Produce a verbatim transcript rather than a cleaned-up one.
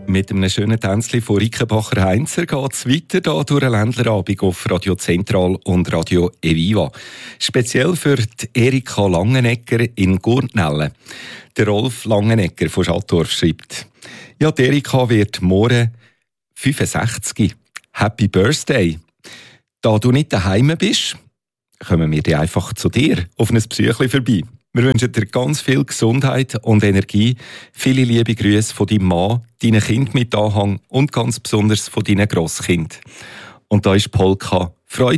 Mit einem schönen Tänzchen von Rickenbacher-Heinzer geht es weiter hier durch den Ländlerabend auf Radio Zentral und Radio Eviva. Speziell für die Erika Langenegger in Gurtnellen. Der Rolf Langenegger von Schattdorf schreibt: Ja, die Erika wird morgen fünfundsechzig. Happy Birthday! Da du nicht daheim bist, kommen wir dir einfach zu dir auf ein Psychli vorbei. Wir wünschen dir ganz viel Gesundheit und Energie, viele liebe Grüße von deinem Mann, deinen Kind mit Anhang und ganz besonders von deinen Grosskind. Und da ist Polka Freude.